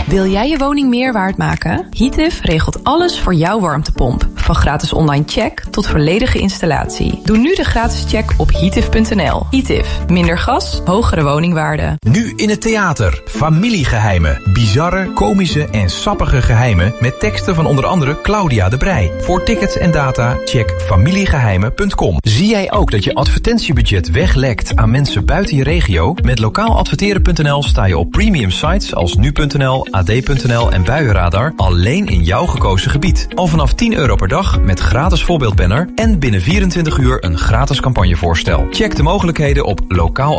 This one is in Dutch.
Wil jij je woning meer waard maken? Heative regelt alles voor jouw warmtepomp. Van gratis online check tot volledige installatie. Doe nu de gratis check op heative.nl. Heative. Minder gas, hogere woningwaarde. Nu in het theater. Familiegeheimen. Bizarre, komische en sappige geheimen met teksten van onder andere Claudia de Breij. Voor tickets en data check familiegeheimen.com. Zie jij ook dat je advertentiebudget weglekt aan mensen buiten je regio? Met lokaaladverteren.nl sta je op premium sites als nu.nl, ad.nl en Buienradar alleen in jouw gekozen gebied. Al vanaf €10 per dag met gratis voorbeeldbanner en binnen 24 uur een gratis campagnevoorstel. Check de mogelijkheden op lokaal